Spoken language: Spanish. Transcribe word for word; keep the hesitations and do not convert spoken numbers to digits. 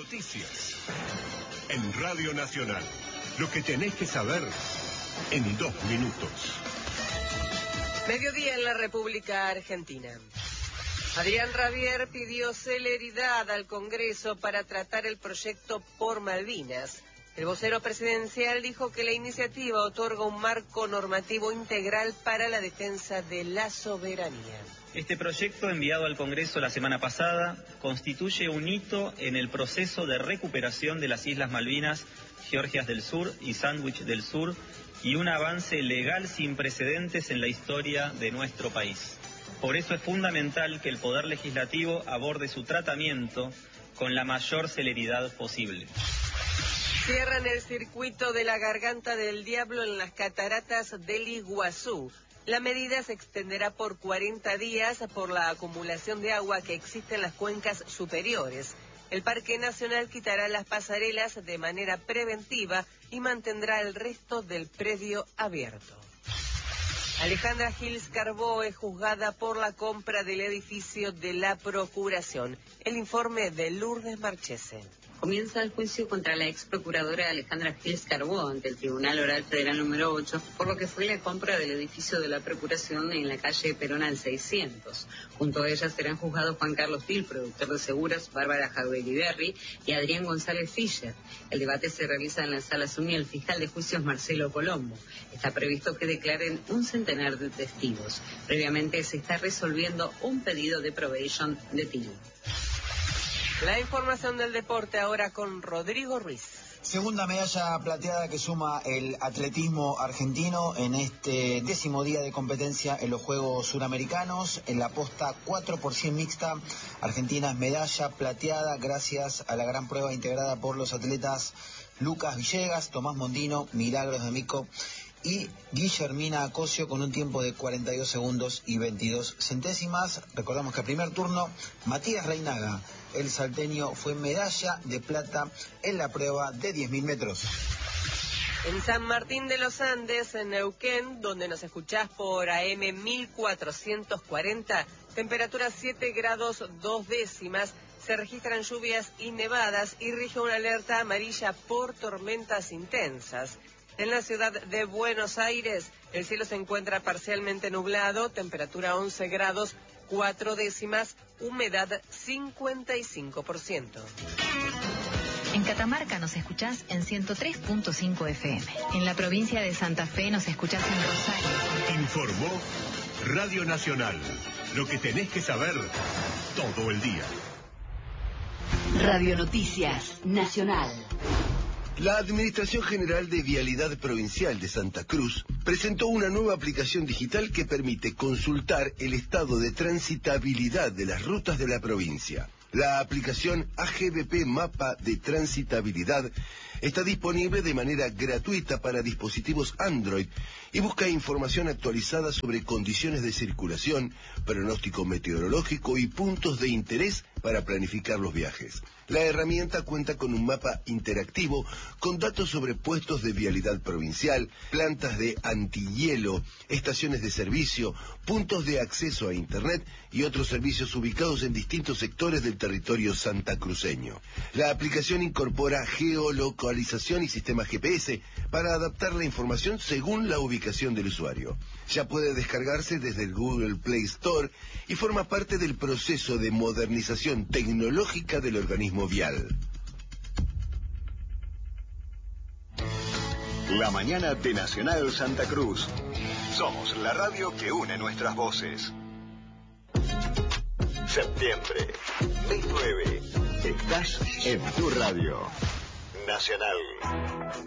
Noticias. En Radio Nacional. Lo que tenés que saber en dos minutos. Mediodía en la República Argentina. Adrián Rabier pidió celeridad al Congreso para tratar el proyecto por Malvinas. El vocero presidencial dijo que la iniciativa otorga un marco normativo integral para la defensa de la soberanía. Este proyecto, enviado al Congreso la semana pasada, constituye un hito en el proceso de recuperación de las Islas Malvinas, Georgias del Sur y Sándwich del Sur, y un avance legal sin precedentes en la historia de nuestro país. Por eso es fundamental que el Poder Legislativo aborde su tratamiento con la mayor celeridad posible. Cierran el circuito de la Garganta del Diablo en las cataratas del Iguazú. La medida se extenderá por cuarenta días por la acumulación de agua que existe en las cuencas superiores. El Parque Nacional quitará las pasarelas de manera preventiva y mantendrá el resto del predio abierto. Alejandra Gils Carbó es juzgada por la compra del edificio de la Procuración. El informe de Lourdes Marchese. Comienza el juicio contra la ex procuradora Alejandra Gils Carbó ante el Tribunal Oral Federal número ocho por lo que fue la compra del edificio de la Procuración en la calle Perón al seiscientos. Junto a ella serán juzgados Juan Carlos Vil, productor de seguros, Bárbara Jauberiberri y Adrián González Fischer. El debate se realiza en la Sala Sumi el fiscal de juicios Marcelo Colombo. Está previsto que declaren un centenar de testigos. Previamente se está resolviendo un pedido de probation de Til. La información del deporte ahora con Rodrigo Ruiz. Segunda medalla plateada que suma el atletismo argentino en este décimo día de competencia en los Juegos Suramericanos. En la posta cuatro por cien mixta, Argentina es medalla plateada gracias a la gran prueba integrada por los atletas Lucas Villegas, Tomás Mondino, Milagros de Mico y Guillermina Acosio con un tiempo de cuarenta y dos segundos y veintidós centésimas. Recordamos que al primer turno, Matías Reinaga, el salteño, fue medalla de plata en la prueba de diez mil metros. En San Martín de los Andes, en Neuquén, donde nos escuchás por A M mil cuatrocientos cuarenta, temperatura siete grados dos décimas, se registran lluvias y nevadas y rige una alerta amarilla por tormentas intensas. En la ciudad de Buenos Aires, el cielo se encuentra parcialmente nublado, temperatura once grados, cuatro décimas, humedad cincuenta y cinco por ciento. En Catamarca nos escuchás en ciento tres punto cinco F M. En la provincia de Santa Fe nos escuchás en Rosario. Informó Radio Nacional. Lo que tenés que saber todo el día. Radio Noticias Nacional. La Administración General de Vialidad Provincial de Santa Cruz presentó una nueva aplicación digital que permite consultar el estado de transitabilidad de las rutas de la provincia. La aplicación A G V P Mapa de Transitabilidad está disponible de manera gratuita para dispositivos Android y busca información actualizada sobre condiciones de circulación, pronóstico meteorológico y puntos de interés para planificar los viajes. La herramienta cuenta con un mapa interactivo con datos sobre puestos de vialidad provincial, plantas de antihielo, estaciones de servicio, puntos de acceso a Internet y otros servicios ubicados en distintos sectores del territorio santacruceño. La aplicación incorpora geolocalización y sistema G P S para adaptar la información según la ubicación del usuario. Ya puede descargarse desde el Google Play Store y forma parte del proceso de modernización tecnológica del organismo vial. La mañana de Nacional Santa Cruz. Somos la radio que une nuestras voces. Septiembre, mes nueve. Estás en tu radio. Nacional.